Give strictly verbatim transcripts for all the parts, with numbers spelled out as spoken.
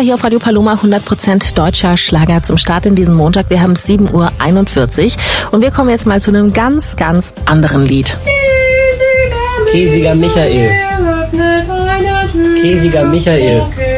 hier auf Radio Paloma, hundert Prozent deutscher Schlager zum Start in diesem Montag. Wir haben sieben Uhr einundvierzig und wir kommen jetzt mal zu einem ganz, ganz anderen Lied. Käsiger Michael. Käsiger Michael.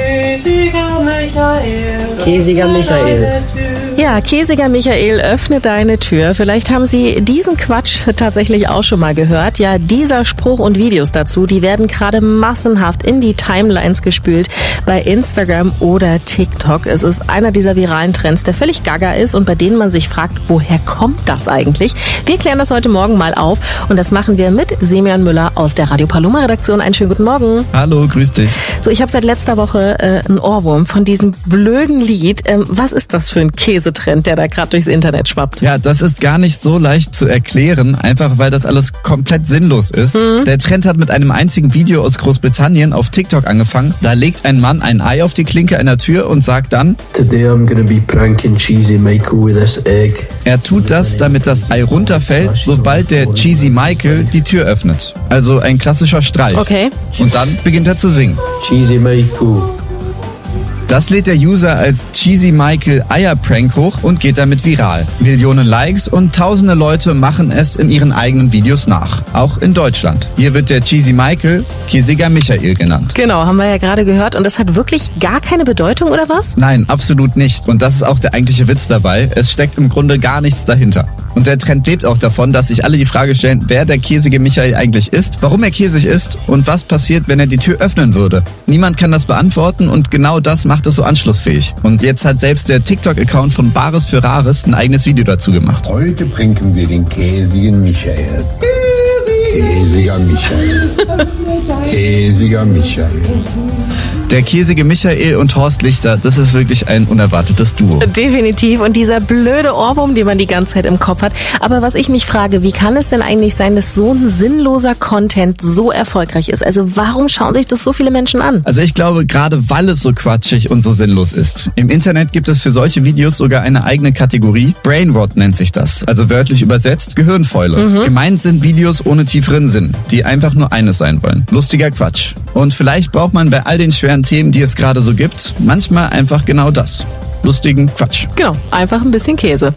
Käsiger Michael. Ja, Käsiger Michael, öffne deine Tür. Vielleicht haben Sie diesen Quatsch tatsächlich auch schon mal gehört. Ja, dieser Spruch und Videos dazu, die werden gerade massenhaft in die Timelines gespült bei Instagram oder TikTok. Es ist einer dieser viralen Trends, der völlig gaga ist und bei denen man sich fragt, woher kommt das eigentlich? Wir klären das heute Morgen mal auf und das machen wir mit Semyon Müller aus der Radio Paloma Redaktion. Einen schönen guten Morgen. Hallo, grüß dich. So, ich habe seit letzter Woche äh, einen Ohrwurm von diesem blöden Lied. Ähm, was ist das für ein Käsetrend, der da gerade durchs Internet schwappt? Ja, das ist gar nicht so leicht zu erklären, einfach weil das alles komplett sinnlos ist. Mhm. Der Trend hat mit einem einzigen Video aus Großbritannien auf TikTok angefangen. Da legt ein Mann ein Ei auf die Klinke einer Tür und sagt dann: Today I'm gonna be pranking Cheesy Michael with this egg. Er tut das, damit das Ei runterfällt, sobald der Cheesy Michael die Tür öffnet. Also ein klassischer Streich. Okay. Und dann beginnt er zu singen. Cheesy Michael. Das lädt der User als Cheesy Michael Eierprank hoch und geht damit viral. Millionen Likes und tausende Leute machen es in ihren eigenen Videos nach. Auch in Deutschland. Hier wird der Cheesy Michael Käsiger Michael genannt. Genau, haben wir ja gerade gehört. Und das hat wirklich gar keine Bedeutung, oder was? Nein, absolut nicht. Und das ist auch der eigentliche Witz dabei. Es steckt im Grunde gar nichts dahinter. Und der Trend lebt auch davon, dass sich alle die Frage stellen, wer der Käsige Michael eigentlich ist, warum er käsig ist und was passiert, wenn er die Tür öffnen würde. Niemand kann das beantworten und genau das macht es so anschlussfähig. Und jetzt hat selbst der TikTok-Account von Bares für Rares ein eigenes Video dazu gemacht. Heute pranken wir den käsigen Michael. Käsiger Michael. Käsiger Michael. Der käsige Michael und Horst Lichter, das ist wirklich ein unerwartetes Duo. Definitiv. Und dieser blöde Ohrwurm, den man die ganze Zeit im Kopf hat. Aber was ich mich frage, wie kann es denn eigentlich sein, dass so ein sinnloser Content so erfolgreich ist? Also warum schauen sich das so viele Menschen an? Also ich glaube, gerade weil es so quatschig und so sinnlos ist. Im Internet gibt es für solche Videos sogar eine eigene Kategorie. Brainrot nennt sich das. Also wörtlich übersetzt Gehirnfäule. Mhm. Gemeint sind Videos ohne tieferen Sinn, die einfach nur eines sein wollen. Lustiger Quatsch. Und vielleicht braucht man bei all den schweren Themen, die es gerade so gibt, manchmal einfach genau das. Lustigen Quatsch. Genau, einfach ein bisschen Käse.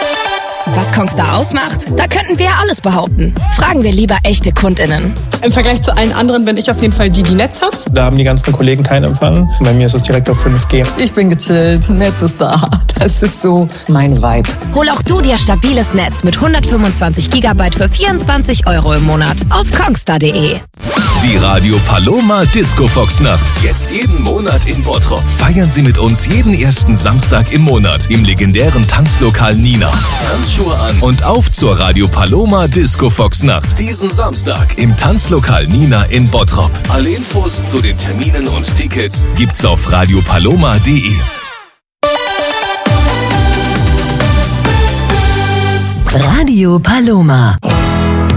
Was Kongstar ausmacht? Da könnten wir ja alles behaupten. Fragen wir lieber echte KundInnen. Im Vergleich zu allen anderen bin ich auf jeden Fall die, die Netz hat. Da haben die ganzen Kollegen keinen Empfang. Bei mir ist es direkt auf fünf G. Ich bin gechillt, Netz ist da. Das ist so mein Vibe. Hol auch du dir stabiles Netz mit hundertfünfundzwanzig Gigabyte für vierundzwanzig Euro im Monat auf kongstar punkt de. Die Radio Paloma Disco Fox Nacht. Jetzt jeden Monat in Bottrop. Feiern Sie mit uns jeden ersten Samstag im Monat im legendären Tanzlokal Nina. Tanzschuhe an und auf zur Radio Paloma Disco Fox Nacht. Diesen Samstag im Tanzlokal Nina in Bottrop. Alle Infos zu den Terminen und Tickets gibt's auf radio paloma punkt de. Radio Paloma.